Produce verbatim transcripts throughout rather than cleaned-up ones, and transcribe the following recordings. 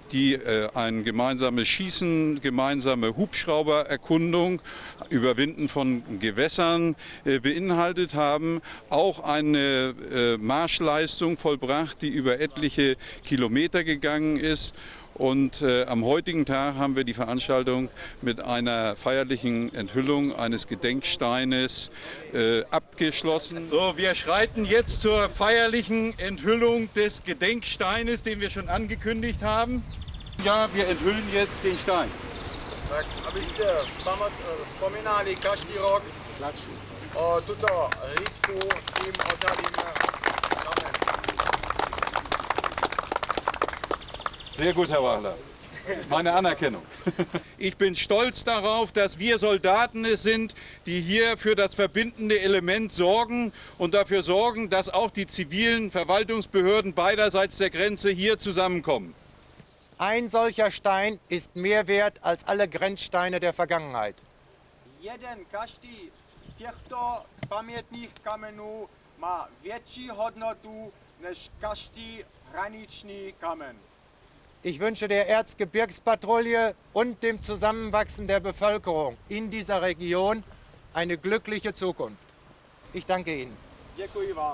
die äh, ein gemeinsames Schießen, gemeinsame Hubschraubererkundung, Überwinden von Gewässern äh, beinhaltet haben, auch eine äh, Marschleistung vollbracht, die über etliche Kilometer gegangen ist. Und äh, am heutigen Tag haben wir die Veranstaltung mit einer feierlichen Enthüllung eines Gedenksteines äh, abgeschlossen. So, wir schreiten jetzt zur feierlichen Enthüllung des Gedenksteines, den wir schon angekündigt haben. Ja, wir enthüllen jetzt den Stein. Tak, abyste vzpomínali každý rok tuto hlídku, tím odhalíme kamen. Sehr gut, Herr Wahler. Meine Anerkennung. Ich bin stolz darauf, dass wir Soldaten es sind, die hier für das verbindende Element sorgen und dafür sorgen, dass auch die zivilen Verwaltungsbehörden beiderseits der Grenze hier zusammenkommen. Ein solcher Stein ist mehr wert als alle Grenzsteine der Vergangenheit. Jeden každý z těchto pamětných kamenů má větší hodnotu než každý hraniční kamen. Ich wünsche der Erzgebirgspatrouille und dem Zusammenwachsen der Bevölkerung in dieser Region eine glückliche Zukunft. Ich danke Ihnen. Děkuji vám.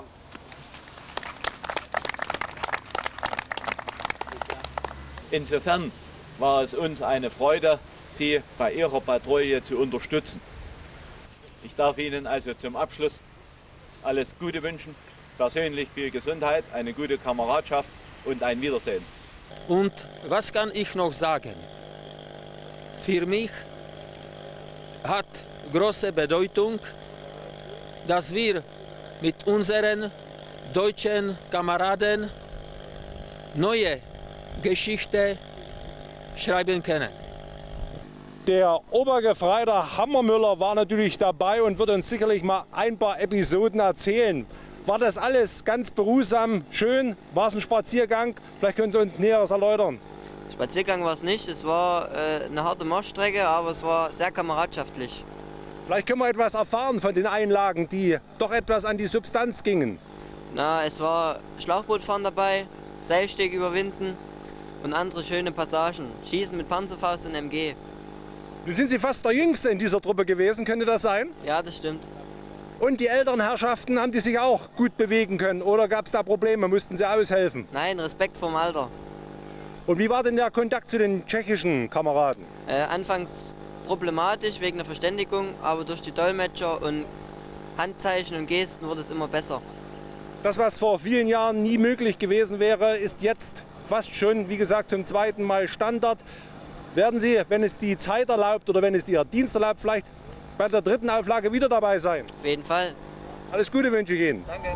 Insofern war es uns eine Freude, Sie bei Ihrer Patrouille zu unterstützen. Ich darf Ihnen also zum Abschluss alles Gute wünschen, persönlich viel Gesundheit, eine gute Kameradschaft und ein Wiedersehen. Und was kann ich noch sagen? Für mich hat große Bedeutung, dass wir mit unseren deutschen Kameraden neue Geschichte schreiben können. Der Obergefreiter Hammermüller war natürlich dabei und wird uns sicherlich mal ein paar Episoden erzählen. War das alles ganz beruhsam, schön? War es ein Spaziergang? Vielleicht können Sie uns Näheres erläutern. Spaziergang war es nicht, es war äh, eine harte Marschstrecke, aber es war sehr kameradschaftlich. Vielleicht können wir etwas erfahren von den Einlagen, die doch etwas an die Substanz gingen. Na, es war Schlauchbootfahren dabei, Seilsteg überwinden und andere schöne Passagen. Schießen mit Panzerfaust und M G. Nun sind Sie fast der Jüngste in dieser Truppe gewesen, könnte das sein? Ja, das stimmt. Und die älteren Herrschaften, haben die sich auch gut bewegen können oder gab es da Probleme, mussten sie aushelfen? Nein, Respekt vorm Alter. Und wie war denn der Kontakt zu den tschechischen Kameraden? Äh, anfangs problematisch wegen der Verständigung, aber durch die Dolmetscher und Handzeichen und Gesten wurde es immer besser. Das, was vor vielen Jahren nie möglich gewesen wäre, ist jetzt fast schon, wie gesagt, zum zweiten Mal Standard. Werden Sie, wenn es die Zeit erlaubt oder wenn es Ihr Dienst erlaubt, vielleicht bei der dritten Auflage wieder dabei sein? Auf jeden Fall. Alles Gute wünsche ich Ihnen. Danke.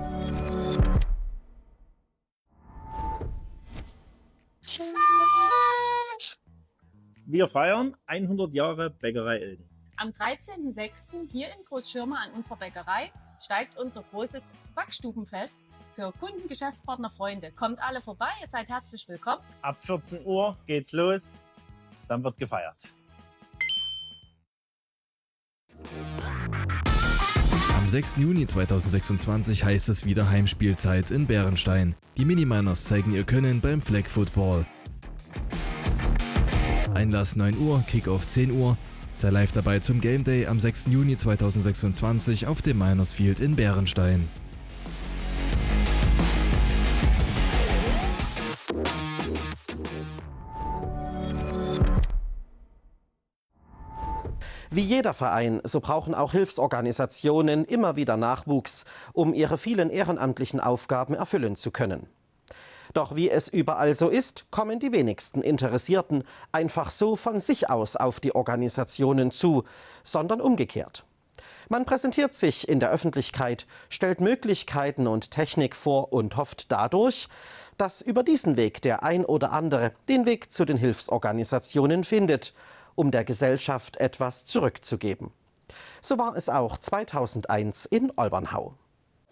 Wir feiern hundert Jahre Bäckerei Elden. Am dreizehnten sechsten hier in Großschirma an unserer Bäckerei steigt unser großes Backstubenfest für Kunden, Geschäftspartner, Freunde. Kommt alle vorbei, ihr seid herzlich willkommen. Ab vierzehn Uhr geht's los, dann wird gefeiert. Am sechsten Juni zweitausendsechsundzwanzig heißt es wieder Heimspielzeit in Bärenstein. Die Miniminers zeigen ihr Können beim Flag Football. Einlass neun Uhr, Kickoff zehn Uhr. Sei live dabei zum Game Day am sechsten Juni zweitausendsechsundzwanzig auf dem Miners Field in Bärenstein. Wie jeder Verein, so brauchen auch Hilfsorganisationen immer wieder Nachwuchs, um ihre vielen ehrenamtlichen Aufgaben erfüllen zu können. Doch wie es überall so ist, kommen die wenigsten Interessierten einfach so von sich aus auf die Organisationen zu, sondern umgekehrt. Man präsentiert sich in der Öffentlichkeit, stellt Möglichkeiten und Technik vor und hofft dadurch, dass über diesen Weg der ein oder andere den Weg zu den Hilfsorganisationen findet, um der Gesellschaft etwas zurückzugeben. So war es auch zweitausendeins in Olbernhau.